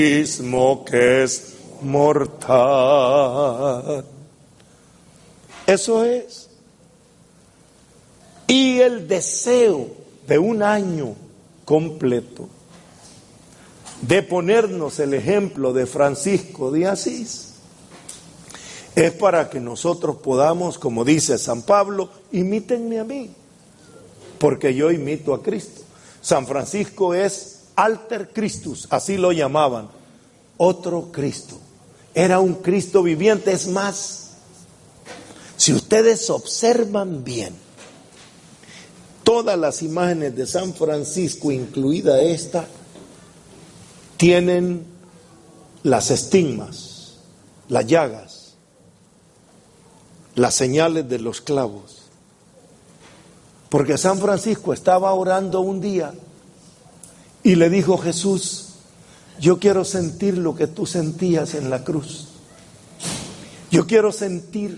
mismo que es mortal. Eso es. Y el deseo de un año completo de ponernos el ejemplo de Francisco de Asís es para que nosotros podamos, como dice San Pablo, imítenme a mí, porque yo imito a Cristo. San Francisco es alter Christus, así lo llamaban, otro Cristo. Era un Cristo viviente. Es más, si ustedes observan bien, todas las imágenes de San Francisco, incluida esta, tienen las estigmas, las llagas, las señales de los clavos. Porque San Francisco estaba orando un día y le dijo: Jesús, yo quiero sentir lo que tú sentías en la cruz. Yo quiero sentir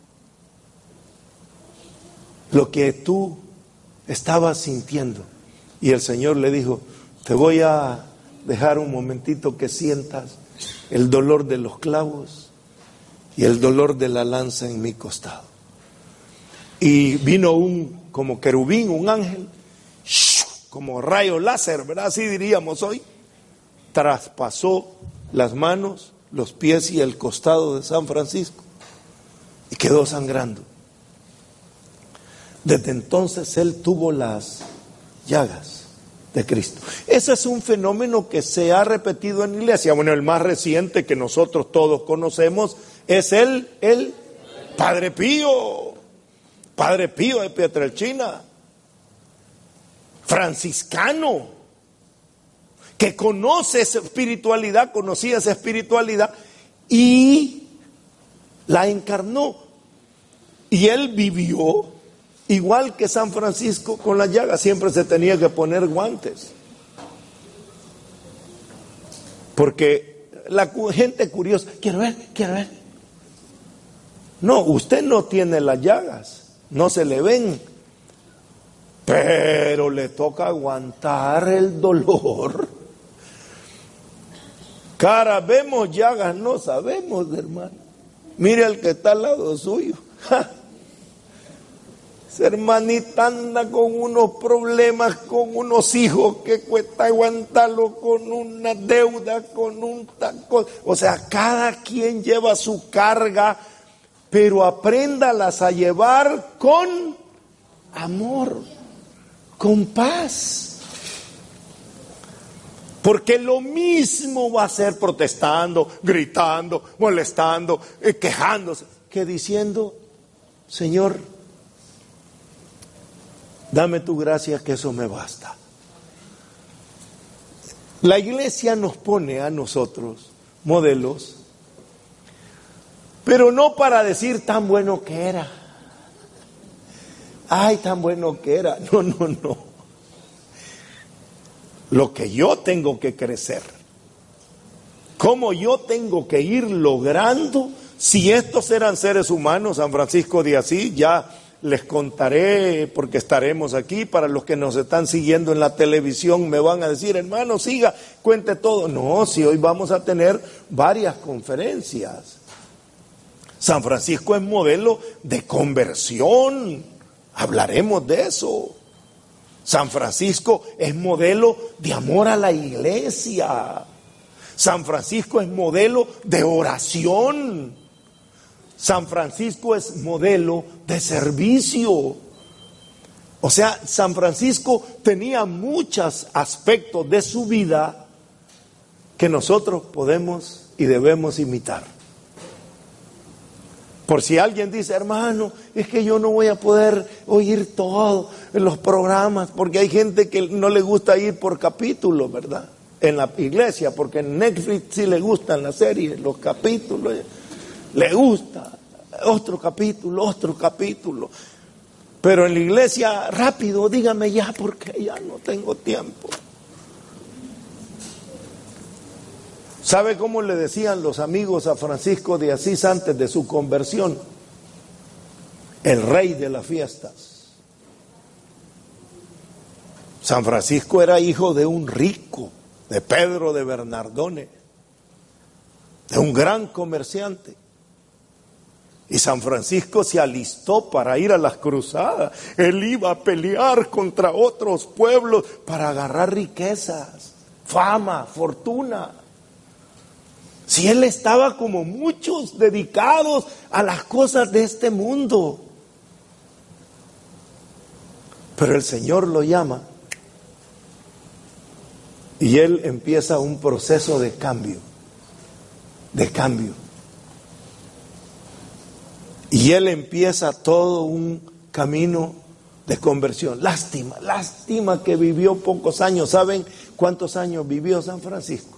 lo que tú estabas sintiendo. Y el Señor le dijo: te voy a dejar un momentito que sientas el dolor de los clavos y el dolor de la lanza en mi costado. Y vino como querubín, un ángel, como rayo láser, ¿verdad? Así diríamos hoy. Traspasó las manos, los pies y el costado de San Francisco y quedó sangrando. Desde entonces él tuvo las llagas de Cristo. Ese es un fenómeno que se ha repetido en la iglesia. Bueno, el más reciente que nosotros todos conocemos es el Padre Pío de Pietrelcina, franciscano, que conoce esa espiritualidad, conocía esa espiritualidad y la encarnó. Y él vivió igual que San Francisco con las llagas. Siempre se tenía que poner guantes, porque la gente curiosa, quiero ver. No, usted no tiene las llagas, no se le ven, pero le toca aguantar el dolor. Cara, vemos llagas, no sabemos, hermano. Mire al que está al lado suyo. Esa hermanita anda con unos problemas, con unos hijos que cuesta aguantarlo, con una deuda, con un tacón. O sea, cada quien lleva su carga, pero apréndalas a llevar con amor, con paz. Porque lo mismo va a ser protestando, gritando, molestando, quejándose, que diciendo: Señor, dame tu gracia, que eso me basta. La iglesia nos pone a nosotros modelos, pero no para decir tan bueno que era. Ay, tan bueno que era. No. Lo que yo tengo que crecer, cómo yo tengo que ir logrando. Si estos eran seres humanos, San Francisco de Asís, ya les contaré, porque estaremos aquí. Para los que nos están siguiendo en la televisión me van a decir: hermano, siga, cuente todo. No, si hoy vamos a tener varias conferencias. San Francisco es modelo de conversión, hablaremos de eso. San Francisco es modelo de amor a la iglesia. San Francisco es modelo de oración. San Francisco es modelo de servicio. O sea, San Francisco tenía muchos aspectos de su vida que nosotros podemos y debemos imitar. Por si alguien dice: hermano, es que yo no voy a poder oír todos los programas, porque hay gente que no le gusta ir por capítulos, ¿verdad? En la iglesia, porque en Netflix sí le gustan las series, los capítulos, le gusta otro capítulo. Pero en la iglesia, rápido, dígame ya, porque ya no tengo tiempo. ¿Sabe cómo le decían los amigos a Francisco de Asís antes de su conversión? El rey de las fiestas. San Francisco era hijo de un rico, de Pedro de Bernardone, de un gran comerciante. Y San Francisco se alistó para ir a las cruzadas. Él iba a pelear contra otros pueblos para agarrar riquezas, fama, fortuna. Si él estaba como muchos dedicados a las cosas de este mundo. Pero el Señor lo llama y él empieza un proceso de cambio. Y él empieza todo un camino de conversión. Lástima que vivió pocos años. ¿Saben cuántos años vivió San Francisco?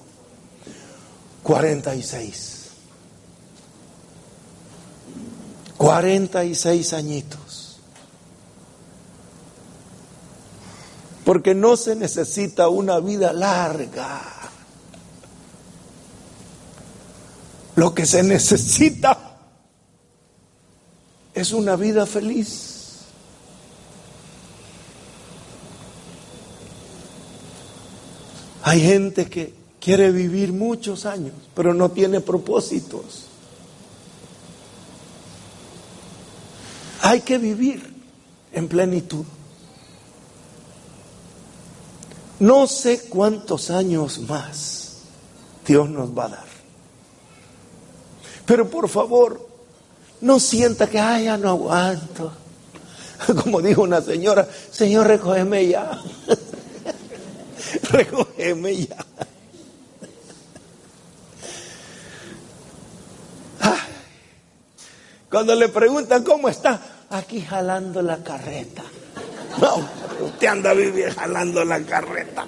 46. 46 añitos. Porque no se necesita una vida larga. Lo que se necesita es una vida feliz. Hay gente que quiere vivir muchos años, pero no tiene propósitos. Hay que vivir en plenitud. No sé cuántos años más Dios nos va a dar. Pero por favor, no sienta que ya no aguanto. Como dijo una señora, Señor, recógeme ya. Recógeme ya. Cuando le preguntan cómo está, aquí jalando la carreta. No, usted anda viviendo jalando la carreta.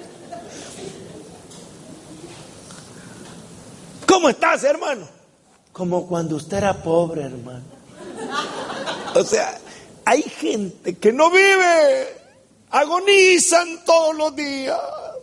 ¿Cómo estás, hermano? Como cuando usted era pobre, hermano. O sea, hay gente que no vive, agonizan todos los días.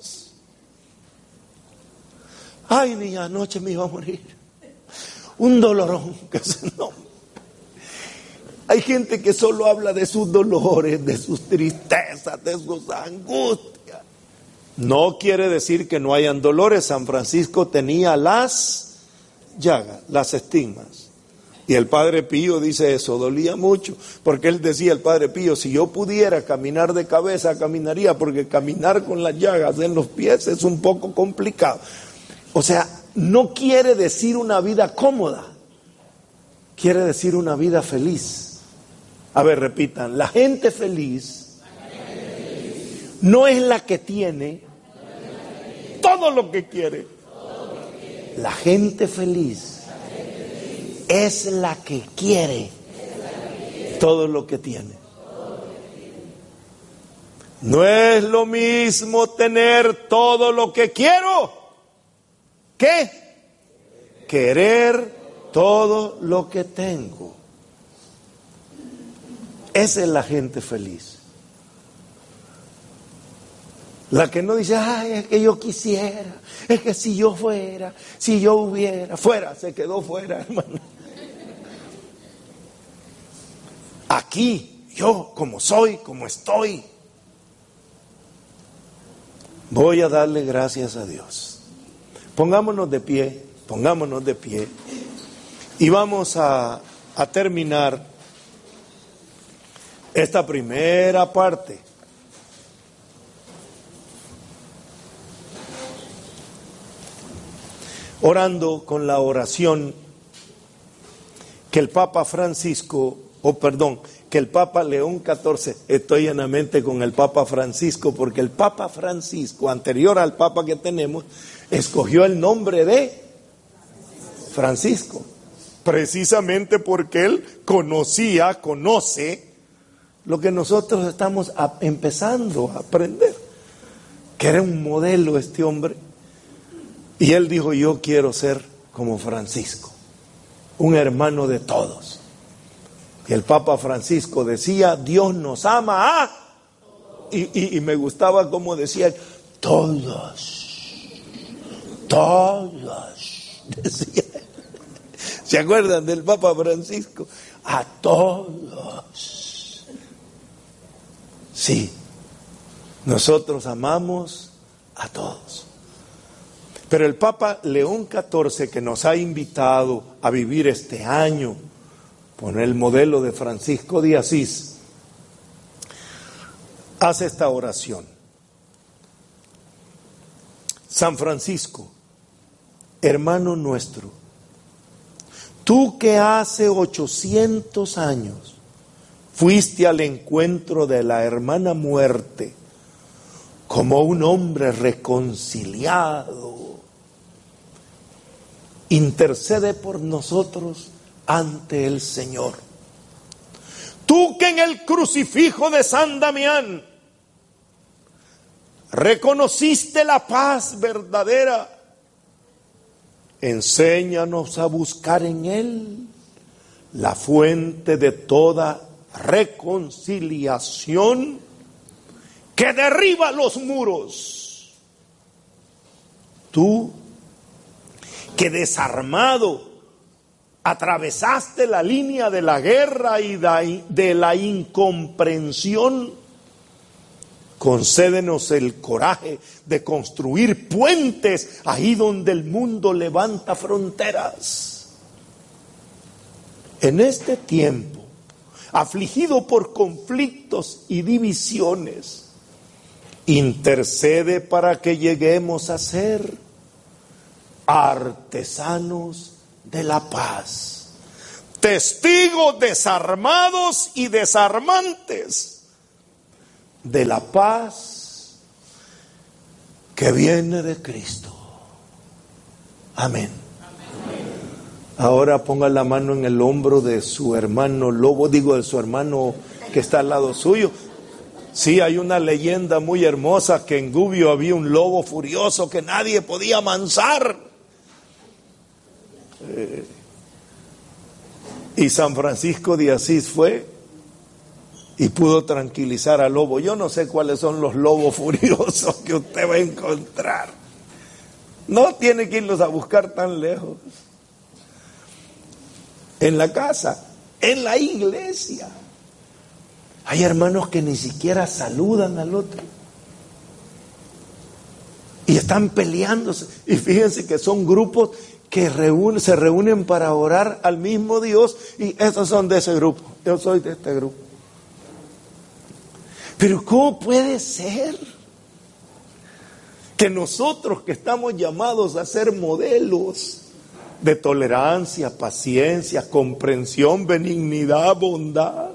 Ay, ni anoche me iba a morir. Un dolorón que no. Hay gente que solo habla de sus dolores, de sus tristezas, de sus angustias. No quiere decir que no hayan dolores. San Francisco tenía las llagas, las estigmas. Y el Padre Pío dice eso, dolía mucho, porque él decía, el Padre Pío, si yo pudiera caminar de cabeza, caminaría, porque caminar con las llagas en los pies es un poco complicado. O sea, no quiere decir una vida cómoda, quiere decir una vida feliz. A ver, repitan, la gente feliz no es la que tiene todo lo que quiere. La gente feliz es la que quiere todo lo que tiene. No es lo mismo tener todo lo que quiero que querer todo lo que tengo. Esa es la gente feliz. La que no dice, ay, es que yo quisiera, es que si yo fuera, si yo hubiera, fuera, se quedó fuera, hermano. Aquí, yo, como soy, como estoy, voy a darle gracias a Dios. Pongámonos de pie y vamos a terminar esta primera parte. Orando con la oración que el Papa Francisco, que el Papa León XIV, estoy en la mente con el Papa Francisco, porque el Papa Francisco, anterior al Papa que tenemos, escogió el nombre de Francisco, precisamente porque él conoce lo que nosotros estamos empezando a aprender, que era un modelo este hombre. Y él dijo, yo quiero ser como Francisco, un hermano de todos. Y el Papa Francisco decía, Dios nos ama y me gustaba como decía, todos, decía. ¿Se acuerdan del Papa Francisco? A todos. Sí, nosotros amamos a todos. Pero el Papa León XIV, que nos ha invitado a vivir este año con el modelo de Francisco de Asís, hace esta oración. San Francisco, hermano nuestro, tú que hace 800 años fuiste al encuentro de la hermana muerte como un hombre reconciliado, intercede por nosotros ante el Señor. Tú que en el crucifijo de San Damián reconociste la paz verdadera, enséñanos a buscar en Él la fuente de toda reconciliación que derriba los muros. Tú que desarmado atravesaste la línea de la guerra y de la incomprensión, concédenos el coraje de construir puentes ahí donde el mundo levanta fronteras. En este tiempo, afligido por conflictos y divisiones, intercede para que lleguemos a ser artesanos de la paz, testigos desarmados y desarmantes de la paz que viene de Cristo. Amén. Ahora ponga la mano en el hombro de su hermano lobo, digo de su hermano que está al lado suyo. Sí, hay una leyenda muy hermosa que en Gubbio había un lobo furioso que nadie podía amansar. Y San Francisco de Asís fue y pudo tranquilizar al lobo. Yo no sé cuáles son los lobos furiosos que usted va a encontrar. No tiene que irlos a buscar tan lejos. En la casa, en la iglesia. Hay hermanos que ni siquiera saludan al otro. Y están peleándose. Y fíjense que son grupos que se reúnen para orar al mismo Dios, y estos son de ese grupo, yo soy de este grupo. Pero ¿cómo puede ser que nosotros que estamos llamados a ser modelos de tolerancia, paciencia, comprensión, benignidad, bondad,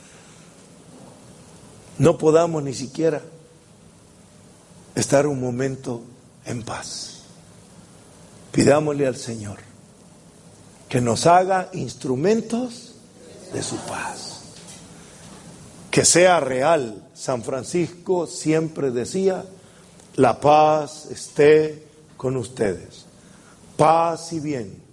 no podamos ni siquiera estar un momento en paz? Pidámosle al Señor que nos haga instrumentos de su paz, que sea real. San Francisco siempre decía: la paz esté con ustedes. Paz y bien.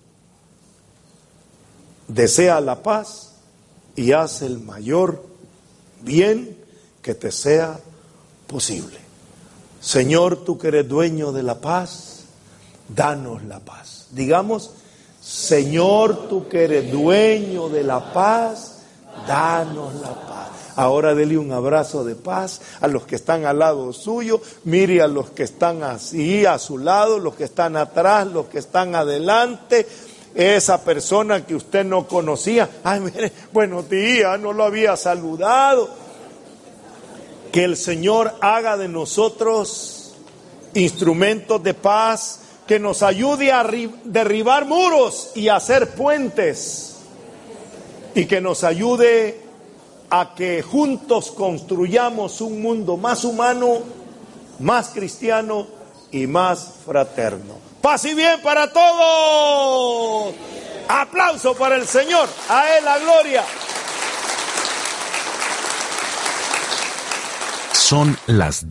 Desea la paz y haz el mayor bien que te sea posible. Señor, tú que eres dueño de la paz, danos la paz. Digamos: Señor, tú que eres dueño de la paz, danos la paz. Ahora dele un abrazo de paz a los que están al lado suyo. Mire a los que están así a su lado, los que están atrás, los que están adelante. Esa persona que usted no conocía, ay, mire, buenos días, no lo había saludado. Que el Señor haga de nosotros instrumentos de paz, que nos ayude a derribar muros y a hacer puentes, y que nos ayude a que juntos construyamos un mundo más humano, más cristiano y más fraterno. Paz y bien para todos. Aplauso para el Señor, a Él la gloria. Son las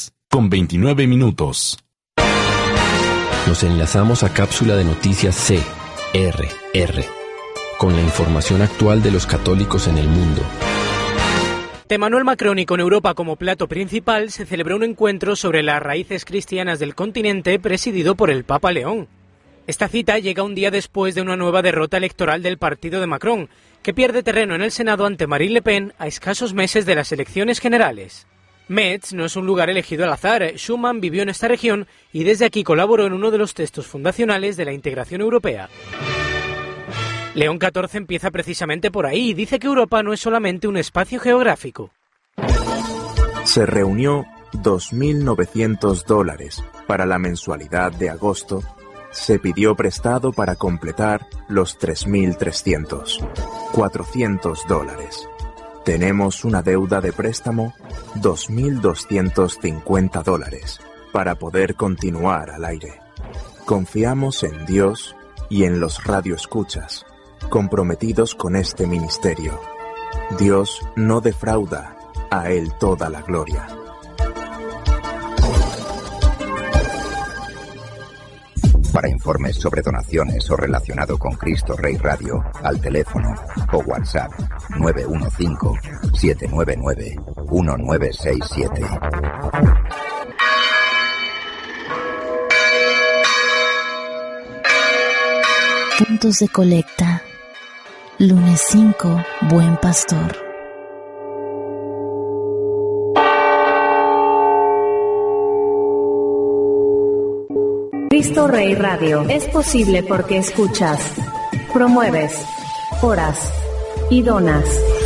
10:29. Nos enlazamos a cápsula de noticias CRR, con la información actual de los católicos en el mundo. De Emmanuel Macron y con Europa como plato principal, se celebró un encuentro sobre las raíces cristianas del continente presidido por el Papa León. Esta cita llega un día después de una nueva derrota electoral del partido de Macron, que pierde terreno en el Senado ante Marine Le Pen a escasos meses de las elecciones generales. Metz no es un lugar elegido al azar. Schuman vivió en esta región y desde aquí colaboró en uno de los textos fundacionales de la integración europea. León XIV empieza precisamente por ahí y dice que Europa no es solamente un espacio geográfico. Se reunió $2.900 para la mensualidad de agosto. Se pidió prestado para completar los 3.300, $400. Tenemos una deuda de préstamo, $2.250, para poder continuar al aire. Confiamos en Dios y en los radioescuchas, comprometidos con este ministerio. Dios no defrauda, a Él toda la gloria. Para informes sobre donaciones o relacionado con Cristo Rey Radio, al teléfono o WhatsApp 915-799-1967. Puntos de colecta. Lunes 5, Buen Pastor. Cristo Rey Radio es posible porque escuchas, promueves, oras y donas.